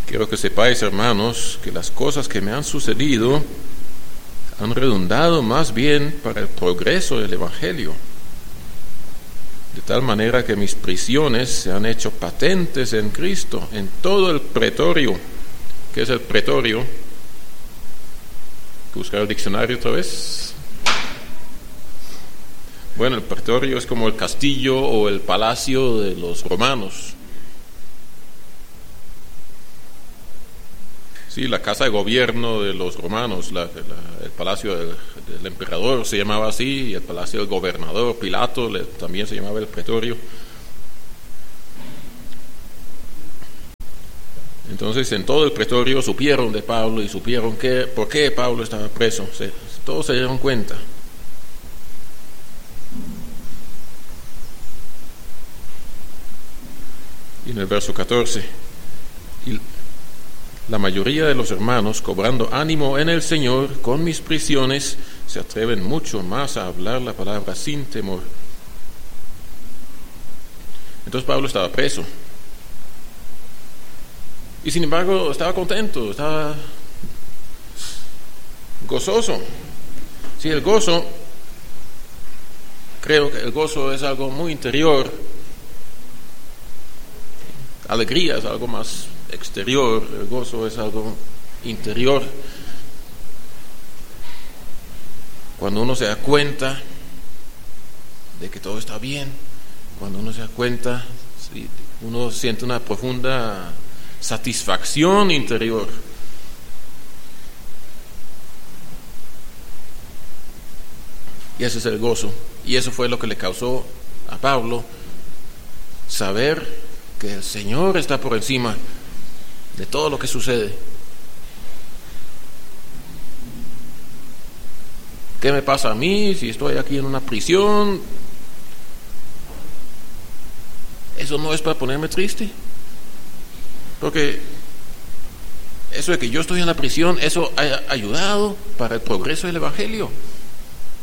Quiero que sepáis, hermanos, que las cosas que me han sucedido han redundado más bien para el progreso del Evangelio, de tal manera que mis prisiones se han hecho patentes en Cristo, en todo el pretorio. ¿Qué es el pretorio? ¿Hay que buscar el diccionario otra vez? Bueno, el pretorio es como el castillo o el palacio de los romanos. Sí, la casa de gobierno de los romanos, el palacio del emperador se llamaba así, y el palacio del gobernador, Pilato, también se llamaba el pretorio. Entonces, en todo el pretorio supieron de Pablo y supieron por qué Pablo estaba preso. Todos se dieron cuenta. Y en el verso 14, y la mayoría de los hermanos, cobrando ánimo en el Señor con mis prisiones, se atreven mucho más a hablar la palabra sin temor. Entonces Pablo estaba preso. Y sin embargo estaba contento, estaba gozoso. Sí, el gozo, creo que el gozo es algo muy interior. Alegría es algo más exterior, el gozo es algo interior. Cuando uno se da cuenta de que todo está bien, cuando uno se da cuenta, sí, uno siente una profunda satisfacción interior. Y ese es el gozo. Y eso fue lo que le causó a Pablo saber que el Señor está por encima de todo lo que sucede. ¿Qué me pasa a mí si estoy aquí en una prisión? Eso no es para ponerme triste, porque eso de que yo estoy en la prisión, eso ha ayudado para el progreso del Evangelio.